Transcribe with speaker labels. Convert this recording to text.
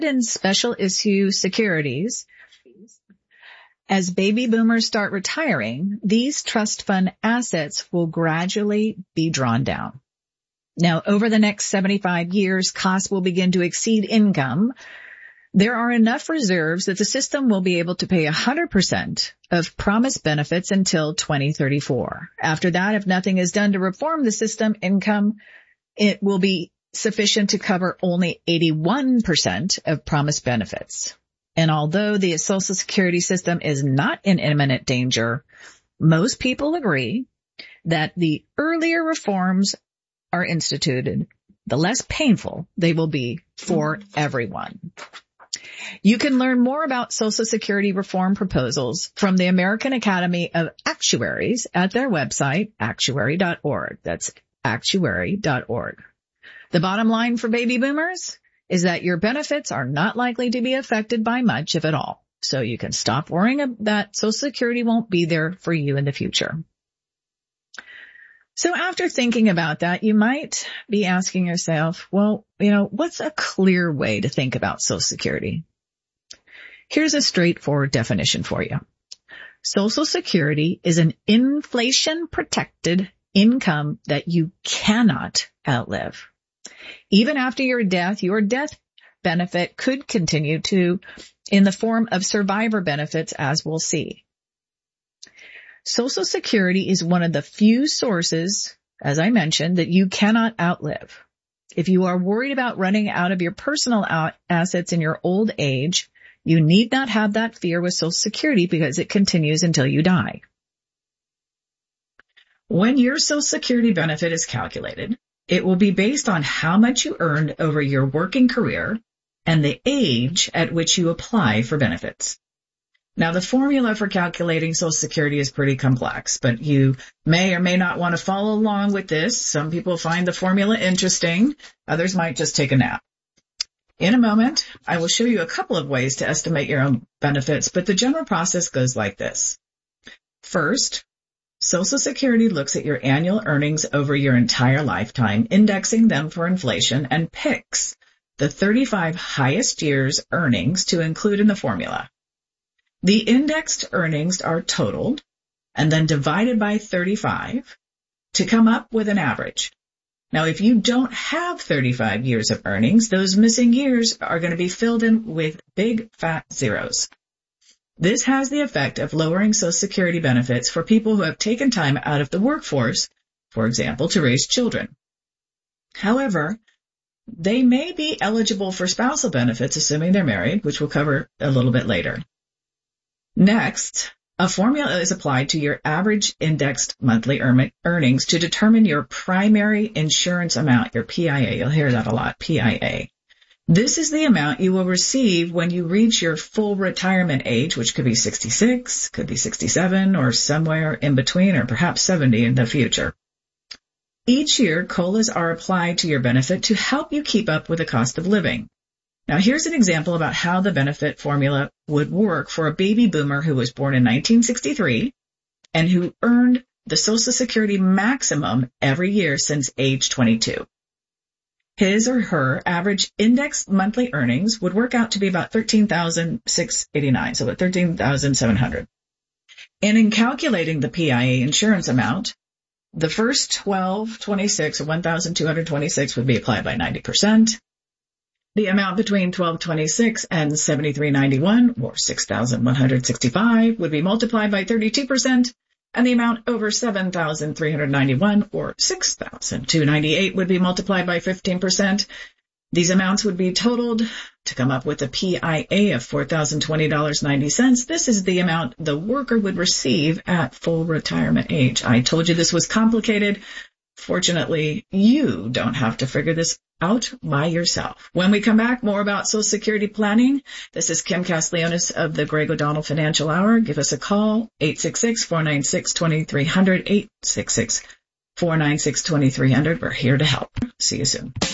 Speaker 1: in special issue securities. As baby boomers start retiring, these trust fund assets will gradually be drawn down. Now, over the next 75 years, costs will begin to exceed income. There are enough reserves that the system will be able to pay 100% of promised benefits until 2034. After that, if nothing is done to reform the system, it will be sufficient to cover only 81% of promised benefits. And although the Social Security system is not in imminent danger, most people agree that the earlier reforms are instituted, the less painful they will be for everyone. You can learn more about Social Security reform proposals from the American Academy of Actuaries at their website, actuary.org. That's actuary.org. The bottom line for baby boomers is that your benefits are not likely to be affected by much, if at all. So you can stop worrying that Social Security won't be there for you in the future. So after thinking about that, you might be asking yourself, well, what's a clear way to think about Social Security? Here's a straightforward definition for you. Social Security is an inflation-protected income that you cannot outlive. Even after your death benefit could continue in the form of survivor benefits, as we'll see. Social Security is one of the few sources, as I mentioned, that you cannot outlive. If you are worried about running out of your personal assets in your old age, you need not have that fear with Social Security because it continues until you die. When your Social Security benefit is calculated, it will be based on how much you earned over your working career and the age at which you apply for benefits. Now, the formula for calculating Social Security is pretty complex, but you may or may not want to follow along with this. Some people find the formula interesting. Others might just take a nap. In a moment, I will show you a couple of ways to estimate your own benefits, but the general process goes like this. First, Social Security looks at your annual earnings over your entire lifetime, indexing them for inflation, and picks the 35 highest years' earnings to include in the formula. The indexed earnings are totaled and then divided by 35 to come up with an average. Now, if you don't have 35 years of earnings, those missing years are going to be filled in with big fat zeros. This has the effect of lowering Social Security benefits for people who have taken time out of the workforce, for example, to raise children. However, they may be eligible for spousal benefits, assuming they're married, which we'll cover a little bit later. Next, a formula is applied to your average indexed monthly earnings to determine your primary insurance amount, your PIA. You'll hear that a lot, PIA. This is the amount you will receive when you reach your full retirement age, which could be 66, could be 67, or somewhere in between, or perhaps 70 in the future. Each year, COLAs are applied to your benefit to help you keep up with the cost of living. Now, here's an example about how the benefit formula would work for a baby boomer who was born in 1963 and who earned the Social Security maximum every year since age 22. His or her average indexed monthly earnings would work out to be about $13,689, so about $13,700. And in calculating the PIA insurance amount, the first $1,226 or $1,226 would be applied by 90%. The amount between $1,226 and $7,391, or $6,165, would be multiplied by 32%, and the amount over $7,391, or $6,298, would be multiplied by 15%. These amounts would be totaled to come up with a PIA of $4,020.90. This is the amount the worker would receive at full retirement age. I told you this was complicated. Fortunately, you don't have to figure this out by yourself. When we come back, more about Social Security planning. This is Kim Castiglionis of the Greg O'Donnell Financial Hour. Give us a call, 866-496-2300, 866-496-2300. We're here to help. See you soon.